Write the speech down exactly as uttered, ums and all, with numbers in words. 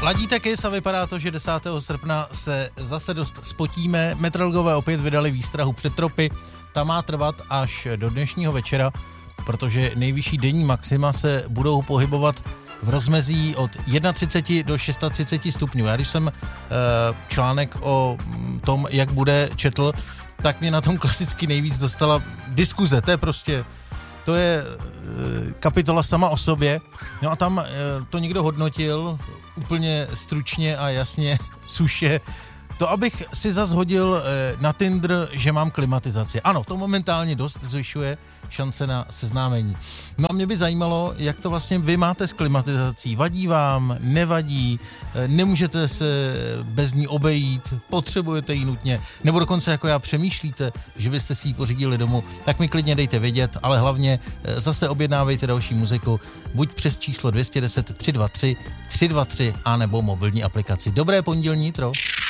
Ladíte kys a vypadá to, že desátého srpna se zase dost spotíme. Meteorologové opět vydali výstrahu před tropy. Ta má trvat až do dnešního večera, protože nejvyšší denní maxima se budou pohybovat v rozmezí od třicet jedna do třicet šest stupňů. Já když jsem e, článek o tom, jak bude, četl, tak mě na tom klasicky nejvíc dostala diskuze. To je prostě, to je e, kapitola sama o sobě. No a tam e, to někdo hodnotil úplně stručně a jasně, suše. To, abych si zas hodil e, na Tinder, že mám klimatizaci. Ano, to momentálně dost zvyšuje šance na seznámení. No a mě by zajímalo, jak to vlastně vy máte s klimatizací. Vadí vám, nevadí, e, nemůžete se bez ní obejít, potřebujete ji nutně, nebo dokonce jako já přemýšlíte, že byste si ji pořídili domů, tak mi klidně dejte vědět, ale hlavně e, zase objednávejte další muziku, buď přes číslo dvě jedna nula tři dva tři tři dva tři, anebo mobilní aplikaci. Dobré pondělní jitro.